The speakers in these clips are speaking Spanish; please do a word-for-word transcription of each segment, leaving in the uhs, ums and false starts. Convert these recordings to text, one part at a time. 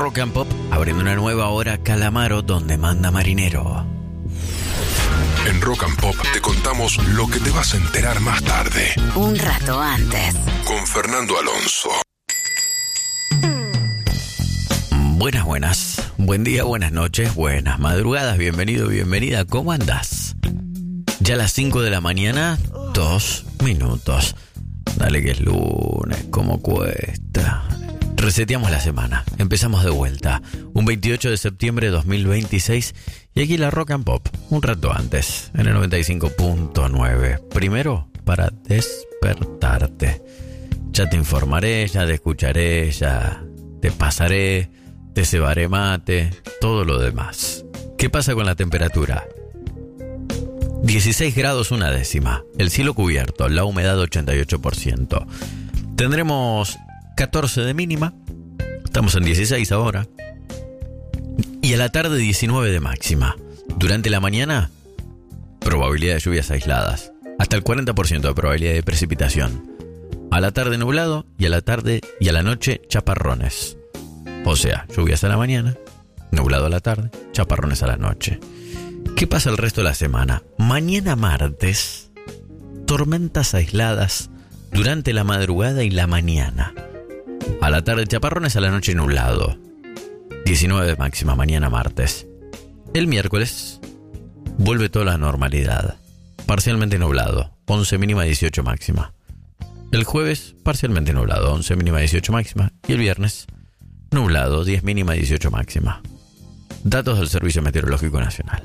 Rock and Pop, abriendo una nueva hora Calamaro donde manda marinero. En Rock and Pop te contamos lo que te vas a enterar más tarde. Un rato antes. Con Fernando Alonso. Buenas, buenas. Buen día, buenas noches, buenas madrugadas. Bienvenido, bienvenida. ¿Cómo andás? Ya a las cinco de la mañana, dos minutos. Dale que es lunes, ¿cómo cuesta? Reseteamos la semana, empezamos de vuelta. Un veintiocho de septiembre de dos mil veintiséis y aquí la Rock and Pop, un rato antes, en el noventa y cinco punto nueve. Primero, para despertarte. Ya te informaré, ya te escucharé, ya te pasaré, te cebaré mate, todo lo demás. ¿Qué pasa con la temperatura? dieciséis grados una décima, el cielo cubierto, la humedad ochenta y ocho por ciento. Tendremos catorce de mínima, estamos en dieciséis ahora, y a la tarde diecinueve de máxima. Durante la mañana, probabilidad de lluvias aisladas, hasta el cuarenta por ciento de probabilidad de precipitación. A la tarde nublado y a la tarde y a la noche chaparrones. O sea, lluvias a la mañana, nublado a la tarde, chaparrones a la noche. ¿Qué pasa el resto de la semana? Mañana martes, tormentas aisladas durante la madrugada y la mañana. A la tarde chaparrones, a la noche nublado. diecinueve de máxima mañana martes. El miércoles vuelve toda la normalidad. Parcialmente nublado, once mínima, dieciocho máxima. El jueves parcialmente nublado, once mínima, dieciocho máxima. Y el viernes nublado, diez mínima, dieciocho máxima. Datos del Servicio Meteorológico Nacional.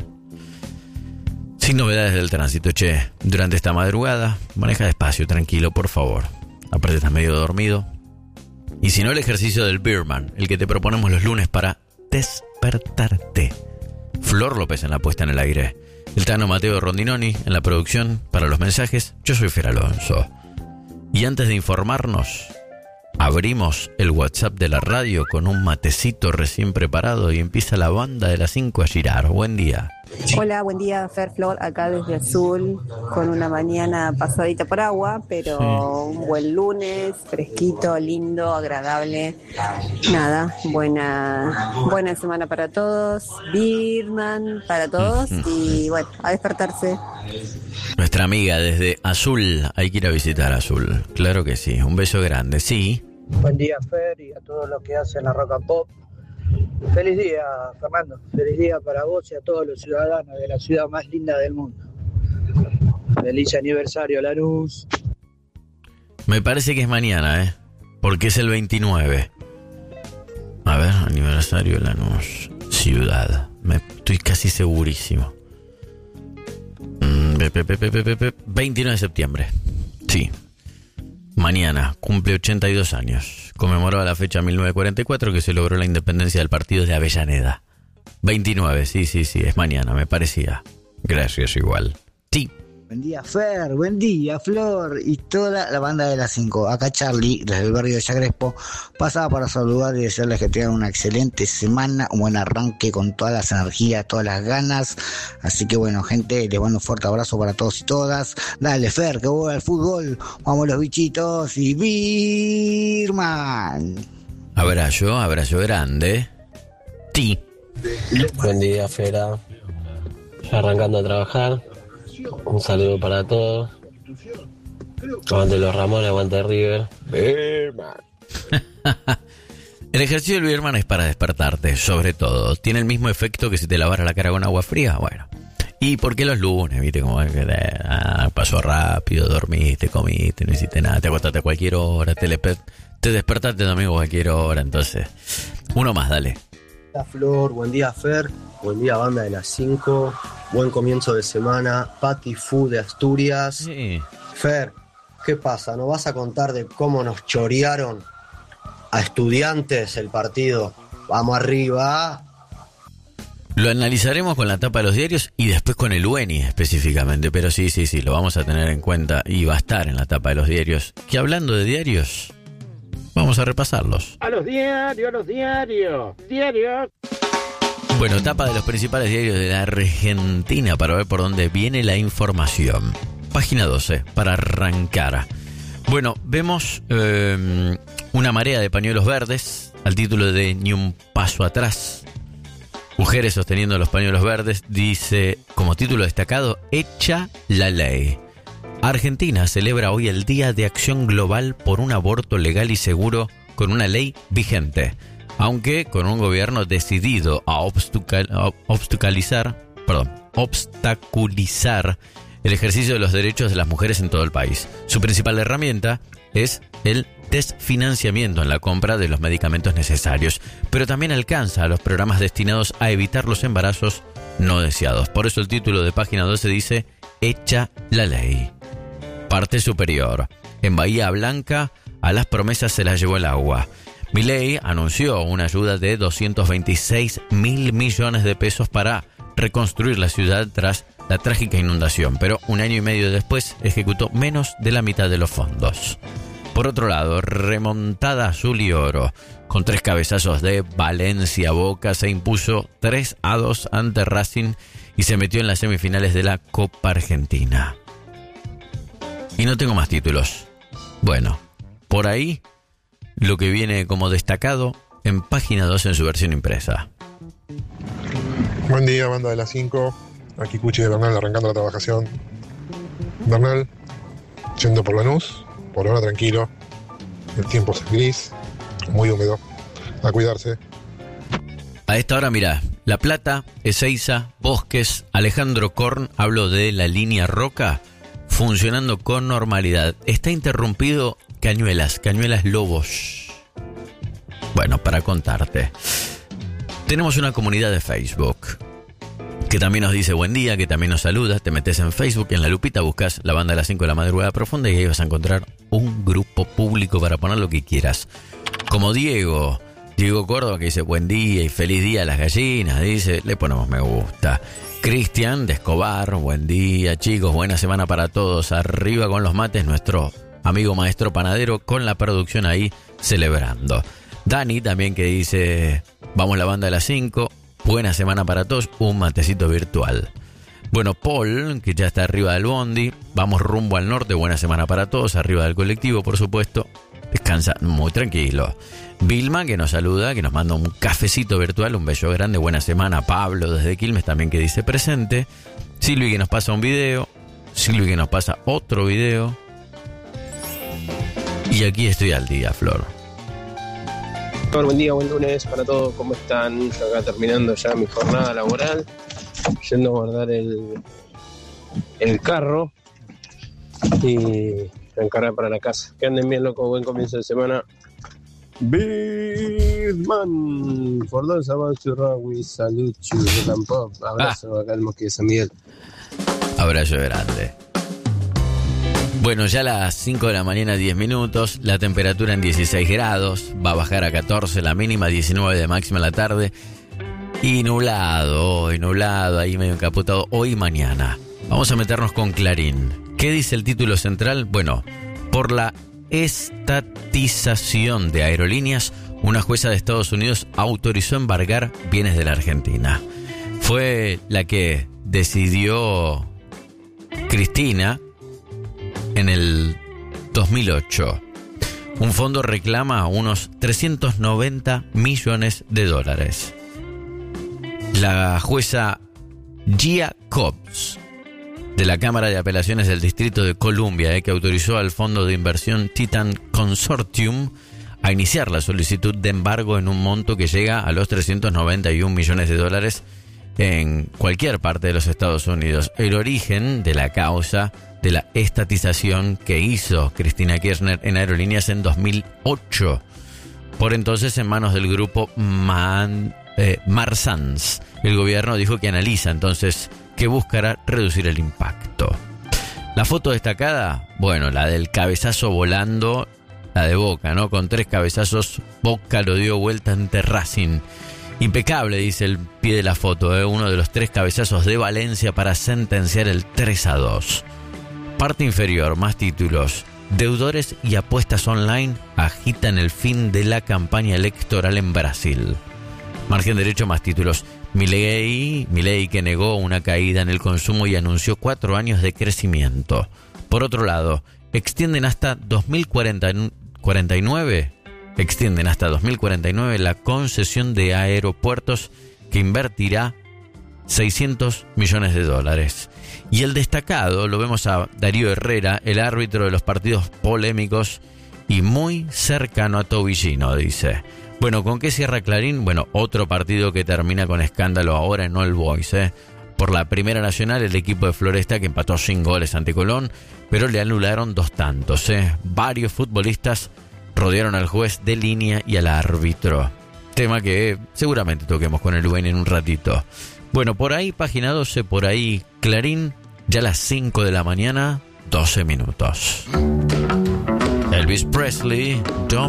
Sin novedades del tránsito, che. Durante esta madrugada, maneja despacio, tranquilo, por favor. Aparte estás medio dormido. Y si no, el ejercicio del Beerman, el que te proponemos los lunes para despertarte. Flor López en la puesta en el aire. El Tano Mateo Rondinoni en la producción para los mensajes. Yo soy Fer Alonso. Y antes de informarnos, abrimos el WhatsApp de la radio con un matecito recién preparado y empieza la banda de las cinco a girar. Buen día. Hola, buen día, Fer Flor, acá desde Azul, con una mañana pasadita por agua, pero sí. Un buen lunes, fresquito, lindo, agradable. Nada, buena buena semana para todos, Birman para todos y bueno, a despertarse. Nuestra amiga desde Azul, hay que ir a visitar Azul, claro que sí, un beso grande, sí. Buen día, Fer, y a todos los que hacen la Rock and Pop. Feliz día, Fernando. Feliz día para vos y a todos los ciudadanos de la ciudad más linda del mundo. Feliz aniversario, Lanús. Me parece que es mañana, ¿eh? Porque es el veintinueve. A ver, aniversario Lanús. Ciudad. Me estoy casi segurísimo. Mm, pe, pe, pe, pe, pe, pe, veintinueve de septiembre. Sí. Mañana cumple ochenta y dos años. Conmemoraba la fecha mil novecientos cuarenta y cuatro que se logró la independencia del partido de Avellaneda. veintinueve, sí, sí, sí, es mañana, me parecía. Gracias, igual. Sí. Buen día, Fer, buen día, Flor y toda la banda de las cinco. Acá Charlie, desde el barrio de Yagrespo, pasaba para saludar y desearles que tengan una excelente semana, un buen arranque con todas las energías, todas las ganas. Así que bueno, gente, les mando un fuerte abrazo para todos y todas. Dale, Fer, que vuelva al fútbol. Vamos los bichitos y Birman. Abrazo, abrazo grande. Sí. Buen día, Fera. Ya arrancando a trabajar. Un saludo para todos. Aguante los Ramones, aguante River. Birman. El ejercicio del Birman es para despertarte, sobre todo. Tiene el mismo efecto que si te lavara la cara con agua fría. Bueno. ¿Y por qué los lunes? ¿Viste? Como que ah, pasó rápido, dormiste, comiste, no hiciste nada. Te acostaste a cualquier hora, te, le, te despertaste domingo a cualquier hora. Entonces, uno más, dale. Hola, Flor, buen día, Fer. Buen día, banda de las cinco. Buen comienzo de semana. Pati Fu de Asturias. Sí. Fer, ¿qué pasa? ¿No vas a contar de cómo nos chorearon a Estudiantes el partido? Vamos arriba. Lo analizaremos con la tapa de los diarios y después con el U E N I específicamente. Pero sí, sí, sí, lo vamos a tener en cuenta y va a estar en la tapa de los diarios. Que hablando de diarios, vamos a repasarlos. A los diarios, a los diarios, diarios. Bueno, tapa de los principales diarios de la Argentina para ver por dónde viene la información. Página doce, para arrancar. Bueno, vemos eh, una marea de pañuelos verdes al título de Ni un paso atrás. Mujeres sosteniendo los pañuelos verdes, dice como título destacado, Hecha la ley. Argentina celebra hoy el Día de Acción Global por un aborto legal y seguro con una ley vigente, aunque con un gobierno decidido a obstacal, obstaculizar, perdón, obstaculizar el ejercicio de los derechos de las mujeres en todo el país. Su principal herramienta es el desfinanciamiento en la compra de los medicamentos necesarios, pero también alcanza a los programas destinados a evitar los embarazos no deseados. Por eso el título de página doce dice, Hecha la ley. Parte superior. En Bahía Blanca, a las promesas se las llevó el agua. Milei anunció una ayuda de doscientos veintiséis mil millones de pesos para reconstruir la ciudad tras la trágica inundación, pero un año y medio después ejecutó menos de la mitad de los fondos. Por otro lado, remontada azul y oro. Con tres cabezazos de Valencia, Boca se impuso tres a dos ante Racing y se metió en las semifinales de la Copa Argentina. Y no tengo más títulos. Bueno, por ahí lo que viene como destacado en página dos en su versión impresa. Buen día, banda de las cinco. Aquí Cuchi de Bernal arrancando la trabajación. Bernal, yendo por Lanús, por ahora tranquilo. El tiempo es gris, muy húmedo. A cuidarse. A esta hora, mirá, La Plata, Ezeiza, Bosques, Alejandro Korn habló de la línea Roca funcionando con normalidad. Está interrumpido Cañuelas, Cañuelas Lobos. Bueno, para contarte. Tenemos una comunidad de Facebook que también nos dice buen día, que también nos saluda. Te metes en Facebook, en la lupita buscas la banda de las cinco de la madrugada profunda y ahí vas a encontrar un grupo público para poner lo que quieras. Como Diego, Diego Córdoba, que dice buen día y feliz día a las gallinas, dice, le ponemos me gusta. Cristian de Escobar, buen día chicos, buena semana para todos. Arriba con los mates, nuestro amigo maestro panadero con la producción ahí celebrando. Dani también que dice, vamos la banda de las cinco. Buena semana para todos, un matecito virtual. Bueno, Paul, que ya está arriba del bondi, vamos rumbo al norte, buena semana para todos, arriba del colectivo, por supuesto. Descansa muy tranquilo. Vilma, que nos saluda, que nos manda un cafecito virtual, un beso grande, buena semana. Pablo, desde Quilmes, también que dice presente. Silvi, que nos pasa un video. Silvi, que nos pasa otro video. Y aquí estoy al día, Flor. Buen día, buen lunes para todos, ¿cómo están? Yo acá terminando ya mi jornada laboral, yendo a guardar el, el carro y encargar para la casa. Que anden bien, loco, buen comienzo de semana. Birdman, for those about to rock, we salute you, rock and pop. Abrazo, ah. Acá el Mosque de San Miguel. Abrazo grande. Bueno, ya a las cinco de la mañana, diez minutos, la temperatura en dieciséis grados, va a bajar a catorce, la mínima, diecinueve de máxima en la tarde, y nublado, hoy nublado, ahí medio encapotado, hoy y mañana. Vamos a meternos con Clarín. ¿Qué dice el título central? Bueno, por la estatización de aerolíneas, una jueza de Estados Unidos autorizó embargar bienes de la Argentina. Fue la que decidió Cristina en el dos mil ocho. Un fondo reclama unos trescientos noventa millones de dólares. La jueza Gia Cobbs de la Cámara de Apelaciones del Distrito de Columbia, eh, que autorizó al fondo de inversión Titan Consortium a iniciar la solicitud de embargo en un monto que llega a los trescientos noventa y un millones de dólares en cualquier parte de los Estados Unidos. El origen de la causa de la estatización que hizo Cristina Kirchner en aerolíneas en dos mil ocho, por entonces en manos del grupo Man, eh, Marsans. El gobierno dijo que analiza entonces que buscará reducir el impacto. La foto destacada, bueno, la del cabezazo volando, la de Boca, ¿no? Con tres cabezazos, Boca lo dio vuelta ante Racing. Impecable, dice el pie de la foto, ¿eh? Uno de los tres cabezazos de Valencia para sentenciar el tres a dos. Parte inferior, más títulos. Deudores y apuestas online agitan el fin de la campaña electoral en Brasil. Margen derecho, más títulos. Milei, Milei que negó una caída en el consumo y anunció cuatro años de crecimiento. Por otro lado, extienden hasta dos mil cuarenta y nueve, extienden hasta dos mil cuarenta y nueve la concesión de aeropuertos que invertirá seiscientos millones de dólares. Y el destacado lo vemos a Darío Herrera, el árbitro de los partidos polémicos y muy cercano a Tobillino, dice. Bueno, ¿con qué cierra Clarín? Bueno, otro partido que termina con escándalo ahora en All Boys, ¿eh? Por la Primera Nacional, el equipo de Floresta que empató sin goles ante Colón, pero le anularon dos tantos, ¿eh? Varios futbolistas rodearon al juez de línea y al árbitro. Tema que seguramente toquemos con el Wayne en un ratito. Bueno, por ahí, página doce, por ahí, Clarín, ya a las cinco de la mañana, doce minutos. Elvis Presley, Don't